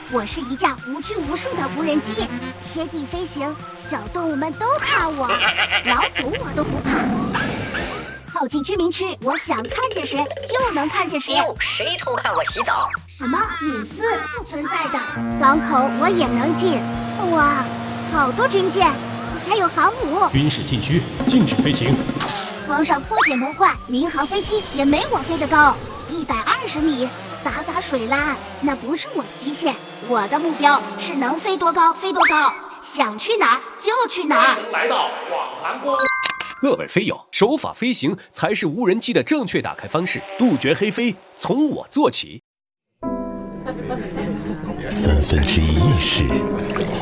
我是一架无拘无束的无人机，贴地飞行，小动物们都怕我，老虎我都不怕。靠近居民区，我想看见谁就能看见谁。 哟，谁偷看我洗澡？ 什么隐私不存在的？港口我也能进。哇，好多军舰，还有航母。 军事禁区，禁止飞行。 皇上破解魔怪，民航飞机也没我飞得高，120米，洒水啦，那不是我的极限。我的目标是能飞多高飞多高，想去哪儿就去哪儿。 来到广寒宫。 各位飞友，守法飞行才是无人机的正确打开方式，杜绝黑飞，从我做起。 1/3意识